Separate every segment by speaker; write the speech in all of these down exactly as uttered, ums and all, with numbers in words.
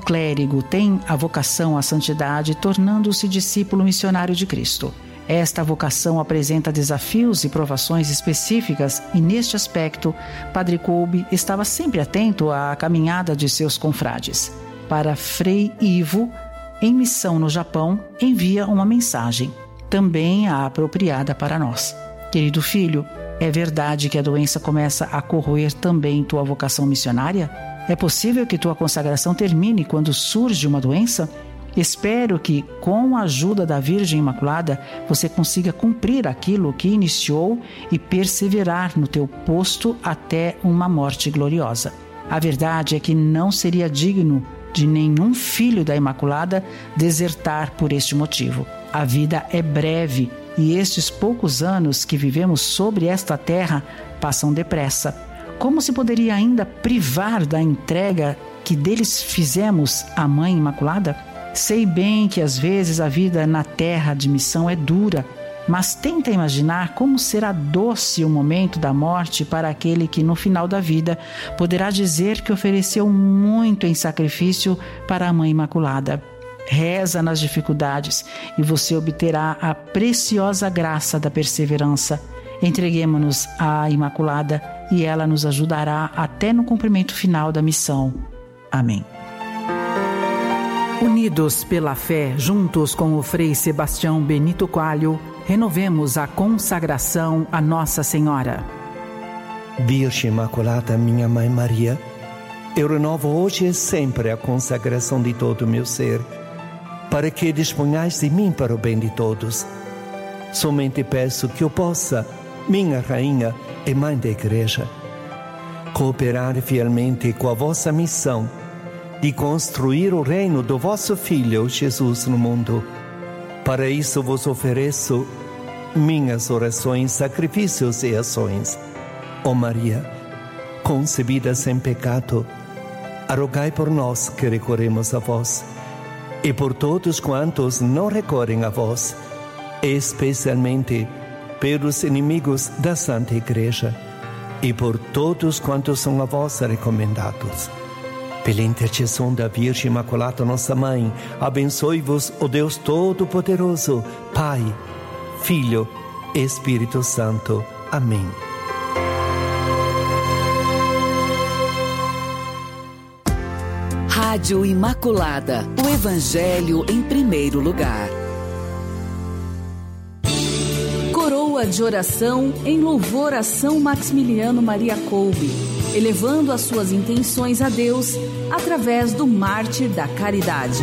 Speaker 1: clérigo tem a vocação à santidade, tornando-se discípulo missionário de Cristo. Esta vocação apresenta desafios e provações específicas e, neste aspecto, Padre Kolbe estava sempre atento à caminhada de seus confrades. Para Frei Ivo, em missão no Japão, envia uma mensagem, também a apropriada para nós. Querido filho, é verdade que a doença começa a corroer também tua vocação missionária? É possível que tua consagração termine quando surge uma doença? Espero que, com a ajuda da Virgem Imaculada, você consiga cumprir aquilo que iniciou e perseverar no teu posto até uma morte gloriosa. A verdade é que não seria digno de nenhum filho da Imaculada desertar por este motivo. A vida é breve e estes poucos anos que vivemos sobre esta terra passam depressa. Como se poderia ainda privar da entrega que deles fizemos à Mãe Imaculada? Sei bem que às vezes a vida na terra de missão é dura, mas tenta imaginar como será doce o momento da morte para aquele que no final da vida poderá dizer que ofereceu muito em sacrifício para a Mãe Imaculada. Reza nas dificuldades e você obterá a preciosa graça da perseverança. Entreguemo-nos à Imaculada e ela nos ajudará até no cumprimento final da missão. Amém. Unidos pela fé, juntos com o Frei Sebastião Benito Coelho, renovemos a consagração a Nossa Senhora.
Speaker 2: Virgem Imaculada, minha Mãe Maria, eu renovo hoje e sempre a consagração de todo o meu ser, para que disponhais de mim para o bem de todos. Somente peço que eu possa, minha Rainha e Mãe da Igreja, cooperar fielmente com a vossa missão de construir o reino do vosso Filho Jesus no mundo. Para isso vos ofereço minhas orações, sacrifícios e ações. Ó Maria, concebida sem pecado, rogai por nós que recorremos a vós, e por todos quantos não recorrem a vós, especialmente pelos inimigos da Santa Igreja, e por todos quantos são a vós recomendados. Pela intercessão da Virgem Imaculada, nossa Mãe, abençoe-vos o Deus Todo-Poderoso, Pai, Filho e Espírito Santo. Amém.
Speaker 3: Rádio Imaculada, o Evangelho em primeiro lugar. Coroa de oração em louvor a São Maximiliano Maria Kolbe, elevando as suas intenções a Deus através do mártir da caridade.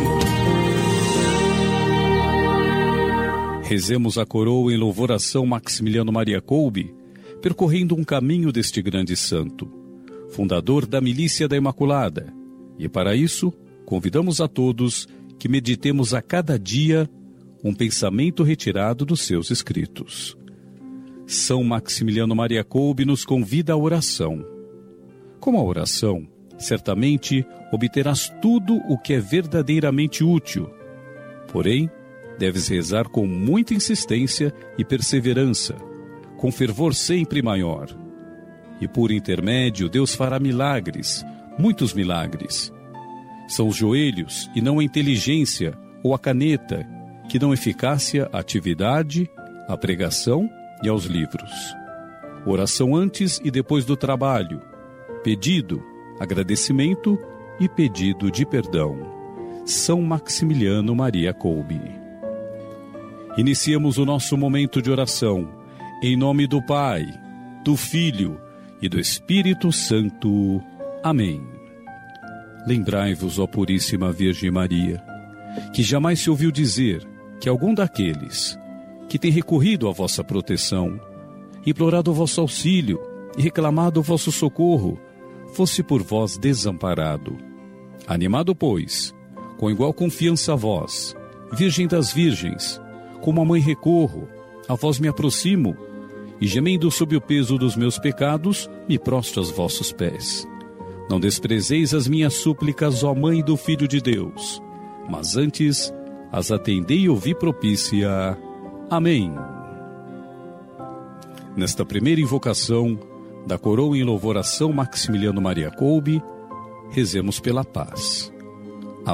Speaker 4: Rezemos a coroa em louvor a São Maximiliano Maria Kolbe, percorrendo um caminho deste grande santo, fundador da Milícia da Imaculada. E para isso, convidamos a todos que meditemos a cada dia um pensamento retirado dos seus escritos. São Maximiliano Maria Kolbe nos convida à oração. Com a oração, certamente obterás tudo o que é verdadeiramente útil. Porém, deves rezar com muita insistência e perseverança, com fervor sempre maior. E por intermédio, Deus fará milagres, muitos milagres. São os joelhos e não a inteligência ou a caneta que dão eficácia à atividade, à pregação e aos livros. Oração antes e depois do trabalho, pedido, agradecimento e pedido de perdão. São Maximiliano Maria Kolbe. Iniciamos o nosso momento de oração em nome do Pai, do Filho e do Espírito Santo. Amém. Lembrai-vos, ó Puríssima Virgem Maria, que jamais se ouviu dizer que algum daqueles que tem recorrido à vossa proteção, implorado o vosso auxílio e reclamado o vosso socorro, fosse por vós desamparado. Animado, pois, com igual confiança a vós, Virgem das Virgens, como a mãe recorro, a vós me aproximo, e gemendo sob o peso dos meus pecados, me prostro aos vossos pés. Não desprezeis as minhas súplicas, ó Mãe do Filho de Deus, mas antes as atendei e ouvi propícia. Amém. Nesta primeira invocação da coroa em louvor a São Maximiliano Maria Kolbe, rezemos pela paz.